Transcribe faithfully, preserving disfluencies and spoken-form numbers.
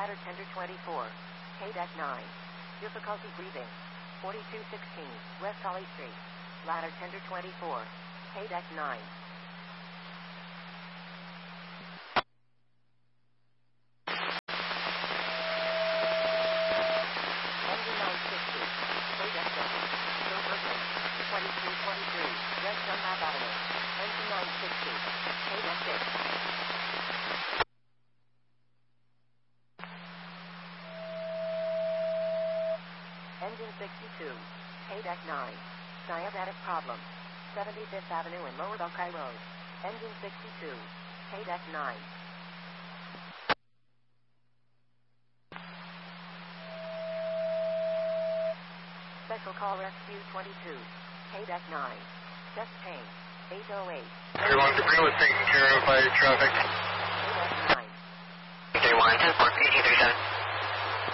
Ladder Tender twenty-four, K deck nine. Difficulty breathing. forty-two sixteen, West Holly Street. Ladder Tender twenty-four, K deck nine. Engine nine sixty, K deck six. Bill Bergman, twenty-three twenty-three, West Dunlap Avenue. Engine nine sixty, K deck six. Engine sixty-two, K deck nine. Diabatic problem. seventy-fifth Avenue and Lower Buckeye Road. Engine sixty-two, K deck nine. Special call rescue twenty-two, K deck nine. Chest pain, eight oh eight. Everyone, debris was taken care of by traffic. K deck nine. Day one, ten four, P G thirty-seven.